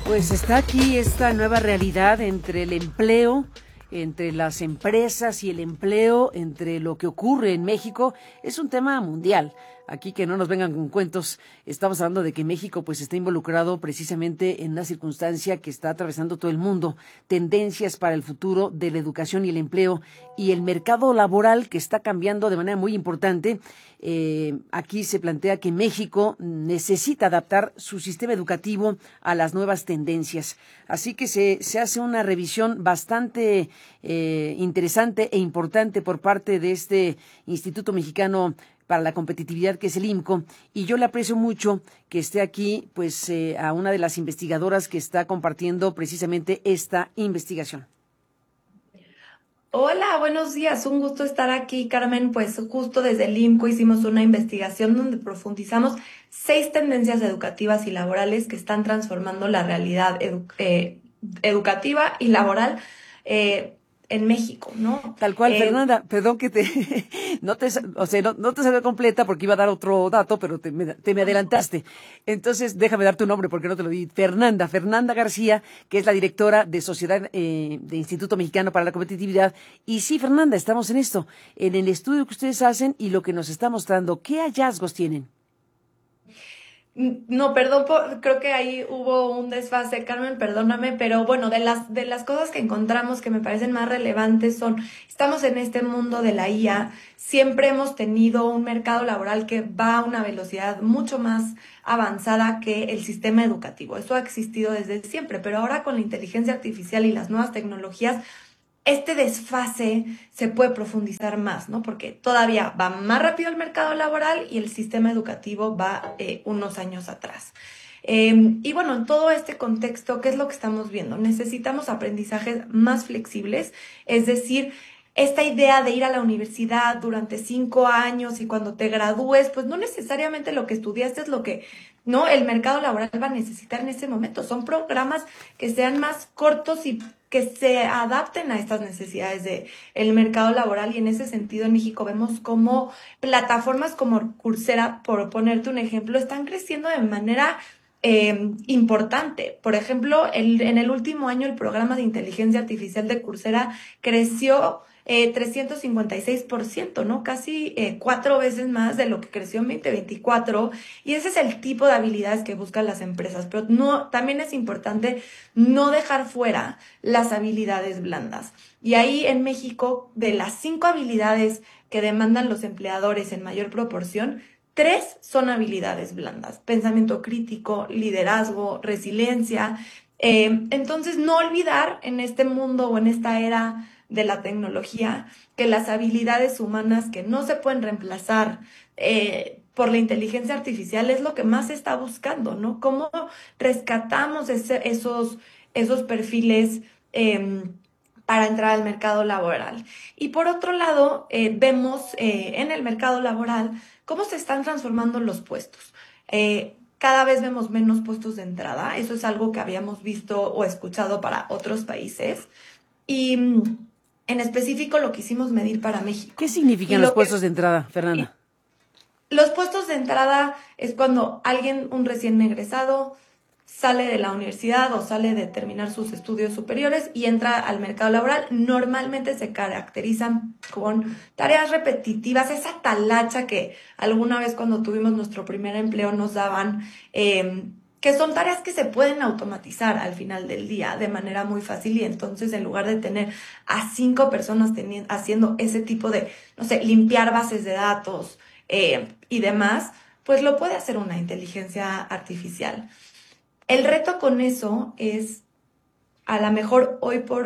Pues está aquí esta nueva realidad entre el empleo, entre las empresas y el empleo, entre lo que ocurre en México. Es un tema mundial. Aquí que no nos vengan con cuentos, estamos hablando de que México pues está involucrado precisamente en una circunstancia que está atravesando todo el mundo, tendencias para el futuro de la educación y el empleo y el mercado laboral que está cambiando de manera muy importante. Aquí se plantea que México necesita adaptar su sistema educativo a las nuevas tendencias. Así que se hace una revisión bastante interesante e importante por parte de este Instituto Mexicano para la Competitividad, que es el IMCO, y yo le aprecio mucho que esté aquí, pues, a una de las investigadoras que está compartiendo precisamente esta investigación. Hola, buenos días. Un gusto estar aquí, Carmen. Pues justo desde el IMCO hicimos una investigación donde profundizamos 6 tendencias educativas y laborales que están transformando la realidad educativa y laboral en México, ¿no? Tal cual, Fernanda, perdón que no te salió completa porque iba a dar otro dato, pero te me adelantaste. Entonces, déjame dar tu nombre porque no te lo di. Fernanda García, que es la directora de Sociedad de Instituto Mexicano para la Competitividad. Y sí, Fernanda, estamos en esto, en el estudio que ustedes hacen y lo que nos está mostrando. ¿Qué hallazgos tienen? No, perdón, creo que ahí hubo un desfase, Carmen, perdóname, pero bueno, de las cosas que encontramos que me parecen más relevantes son, estamos en este mundo de la IA, siempre hemos tenido un mercado laboral que va a una velocidad mucho más avanzada que el sistema educativo. Eso ha existido desde siempre, pero ahora con la inteligencia artificial y las nuevas tecnologías, este desfase se puede profundizar más, ¿no? Porque todavía va más rápido el mercado laboral y el sistema educativo va unos años atrás. Y bueno, en todo este contexto, ¿qué es lo que estamos viendo? Necesitamos aprendizajes más flexibles, es decir, esta idea de ir a la universidad durante 5 años y cuando te gradúes, pues no necesariamente lo que estudiaste es lo que, ¿no? El mercado laboral va a necesitar en ese momento. Son programas que sean más cortos y que se adapten a estas necesidades del mercado laboral, y en ese sentido en México vemos cómo plataformas como Coursera, por ponerte un ejemplo, están creciendo de manera importante. Por ejemplo, en el último año el programa de inteligencia artificial de Coursera creció 356%, ¿no? Casi 4 veces más de lo que creció en 2024, y ese es el tipo de habilidades que buscan las empresas. Pero no, también es importante no dejar fuera las habilidades blandas. Y ahí en México, de las 5 habilidades que demandan los empleadores en mayor proporción, 3 son habilidades blandas: pensamiento crítico, liderazgo, resiliencia. Entonces, no olvidar en este mundo o en esta era de la tecnología que las habilidades humanas que no se pueden reemplazar por la inteligencia artificial es lo que más se está buscando, ¿no? ¿Cómo rescatamos esos perfiles para entrar al mercado laboral? Y por otro lado, vemos en el mercado laboral cómo se están transformando los puestos. Cada vez vemos menos puestos de entrada. Eso es algo que habíamos visto o escuchado para otros países. Y en específico lo quisimos medir para México. ¿Qué significan los puestos de entrada, Fernanda? Los puestos de entrada es cuando alguien, un recién egresado, sale de la universidad o sale de terminar sus estudios superiores y entra al mercado laboral. Normalmente se caracterizan con tareas repetitivas, esa talacha que alguna vez cuando tuvimos nuestro primer empleo nos daban, que son tareas que se pueden automatizar al final del día de manera muy fácil, y entonces en lugar de tener a 5 personas haciendo ese tipo de, no sé, limpiar bases de datos y demás, pues lo puede hacer una inteligencia artificial. El reto con eso es, a lo mejor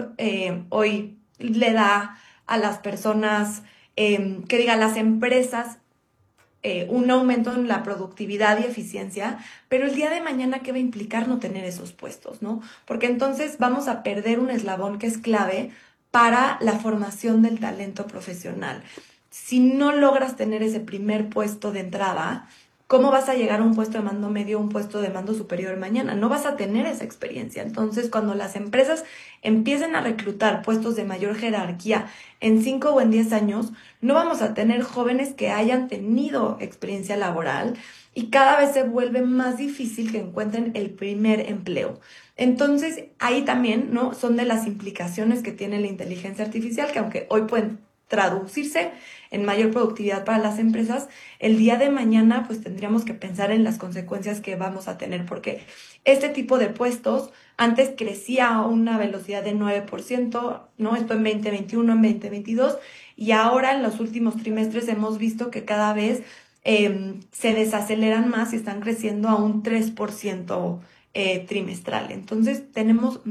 hoy le da a las personas, que diga, las empresas, un aumento en la productividad y eficiencia, pero el día de mañana, ¿qué va a implicar no tener esos puestos, no? Porque entonces vamos a perder un eslabón que es clave para la formación del talento profesional. Si no logras tener ese primer puesto de entrada, ¿cómo vas a llegar a un puesto de mando medio o un puesto de mando superior mañana? No vas a tener esa experiencia. Entonces, cuando las empresas empiecen a reclutar puestos de mayor jerarquía en 5 o en 10 años, no vamos a tener jóvenes que hayan tenido experiencia laboral y cada vez se vuelve más difícil que encuentren el primer empleo. Entonces, ahí también, ¿no? Son de las implicaciones que tiene la inteligencia artificial, que aunque hoy pueden traducirse en mayor productividad para las empresas, el día de mañana pues tendríamos que pensar en las consecuencias que vamos a tener, porque este tipo de puestos antes crecía a una velocidad de 9%, ¿no? Esto en 2021, en 2022, y ahora en los últimos trimestres hemos visto que cada vez se desaceleran más y están creciendo a un 3% trimestral. Entonces tenemos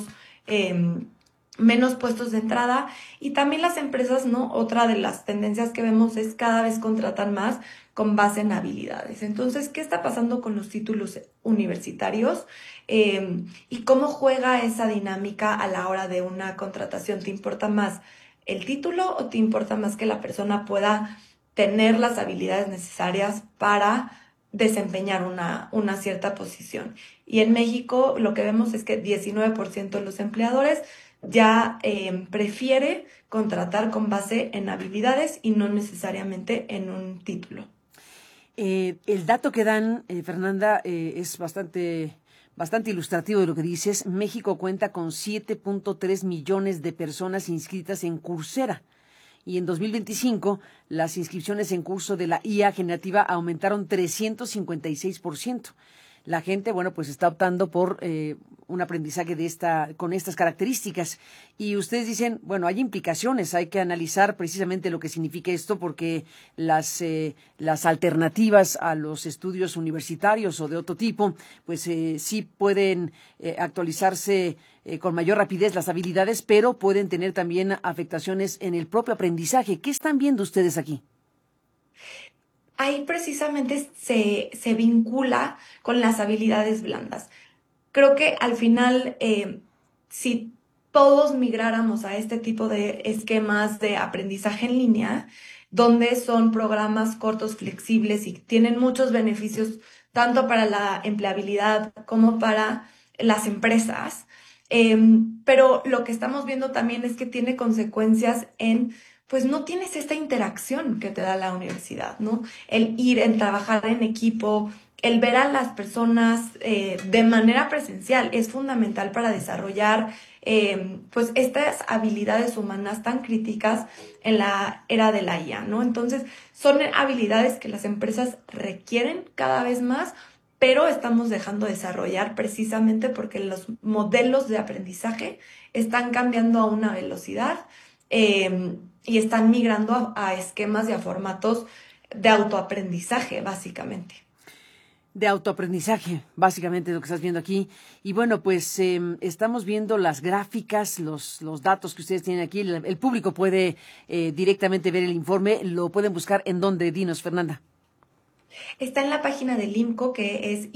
menos puestos de entrada y también las empresas, ¿no? Otra de las tendencias que vemos es cada vez contratan más con base en habilidades. Entonces, ¿qué está pasando con los títulos universitarios? ¿Y cómo juega esa dinámica a la hora de una contratación? ¿Te importa más el título o te importa más que la persona pueda tener las habilidades necesarias para desempeñar una cierta posición? Y en México lo que vemos es que 19% de los empleadores ya prefiere contratar con base en habilidades y no necesariamente en un título. El dato que dan, Fernanda, es bastante ilustrativo de lo que dices. México cuenta con 7.3 millones de personas inscritas en Coursera. Y en 2025, las inscripciones en curso de la IA generativa aumentaron 356%. La gente, bueno, pues está optando por un aprendizaje con estas características. Y ustedes dicen, bueno, hay implicaciones, hay que analizar precisamente lo que significa esto, porque las alternativas a los estudios universitarios o de otro tipo, pues sí pueden actualizarse con mayor rapidez las habilidades, pero pueden tener también afectaciones en el propio aprendizaje. ¿Qué están viendo ustedes aquí? Ahí precisamente se vincula con las habilidades blandas. Creo que al final, si todos migráramos a este tipo de esquemas de aprendizaje en línea, donde son programas cortos, flexibles y tienen muchos beneficios tanto para la empleabilidad como para las empresas, pero lo que estamos viendo también es que tiene consecuencias pues no tienes esta interacción que te da la universidad, ¿no? El ir, el trabajar en equipo, el ver a las personas de manera presencial es fundamental para desarrollar pues estas habilidades humanas tan críticas en la era de la IA, ¿no? Entonces, son habilidades que las empresas requieren cada vez más, pero estamos dejando de desarrollar precisamente porque los modelos de aprendizaje están cambiando a una velocidad y están migrando a esquemas y a formatos de autoaprendizaje, básicamente. De autoaprendizaje, básicamente lo que estás viendo aquí. Y bueno, pues estamos viendo las gráficas, los datos que ustedes tienen aquí. El público puede directamente ver el informe. ¿Lo pueden buscar en dónde? Dinos, Fernanda. Está en la página del IMCO, que es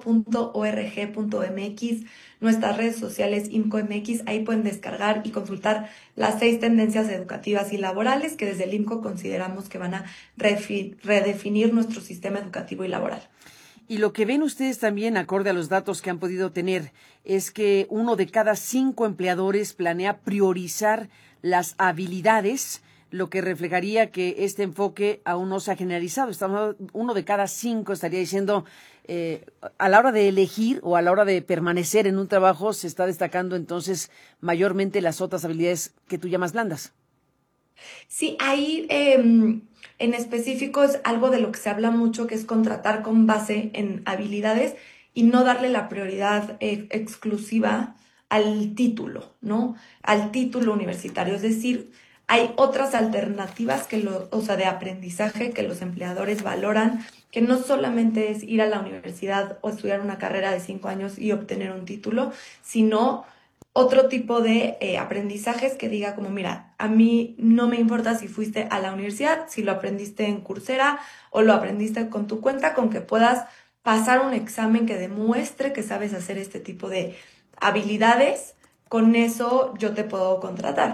imco.org.mx, nuestras redes sociales IMCO.mx, ahí pueden descargar y consultar las 6 tendencias educativas y laborales que desde el IMCO consideramos que van a redefinir nuestro sistema educativo y laboral. Y lo que ven ustedes también, acorde a los datos que han podido tener, es que 1 de cada 5 empleadores planea priorizar las habilidades, lo que reflejaría que este enfoque aún no se ha generalizado. 1 de cada 5 estaría diciendo, a la hora de elegir o a la hora de permanecer en un trabajo, se está destacando entonces mayormente las otras habilidades que tú llamas blandas. Sí, ahí en específico es algo de lo que se habla mucho, que es contratar con base en habilidades y no darle la prioridad exclusiva al título, ¿no? Al título universitario. Es decir, hay otras alternativas de aprendizaje que los empleadores valoran, que no solamente es ir a la universidad o estudiar una carrera de 5 años y obtener un título, sino otro tipo de aprendizajes que diga como, mira, a mí no me importa si fuiste a la universidad, si lo aprendiste en Coursera o lo aprendiste con tu cuenta, con que puedas pasar un examen que demuestre que sabes hacer este tipo de habilidades, con eso yo te puedo contratar.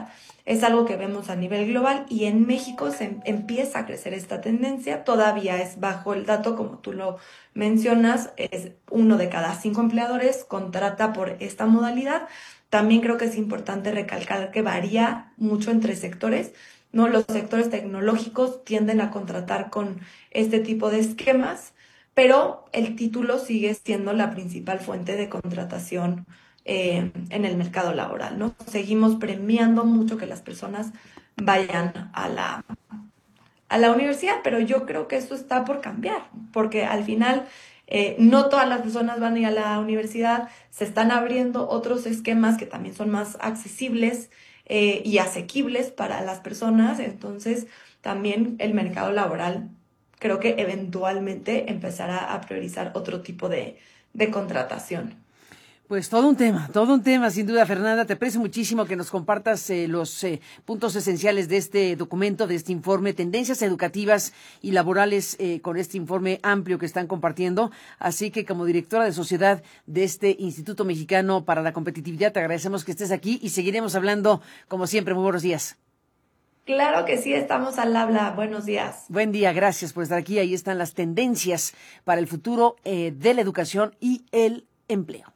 Es algo que vemos a nivel global y en México se empieza a crecer esta tendencia. Todavía es bajo el dato, como tú lo mencionas, es 1 de cada 5 empleadores contrata por esta modalidad. También creo que es importante recalcar que varía mucho entre sectores, ¿no? Los sectores tecnológicos tienden a contratar con este tipo de esquemas, pero el título sigue siendo la principal fuente de contratación en el mercado laboral, ¿no? Seguimos premiando mucho que las personas vayan a la universidad, pero yo creo que eso está por cambiar, porque al final no todas las personas van a ir a la universidad, se están abriendo otros esquemas que también son más accesibles y asequibles para las personas, entonces también el mercado laboral creo que eventualmente empezará a priorizar otro tipo de contratación. Pues todo un tema, sin duda, Fernanda. Te aprecio muchísimo que nos compartas los puntos esenciales de este documento, de este informe, tendencias educativas y laborales con este informe amplio que están compartiendo. Así que como directora de sociedad de este Instituto Mexicano para la Competitividad, te agradecemos que estés aquí y seguiremos hablando como siempre. Muy buenos días. Claro que sí, estamos al habla. Buenos días. Buen día, gracias por estar aquí. Ahí están las tendencias para el futuro de la educación y el empleo.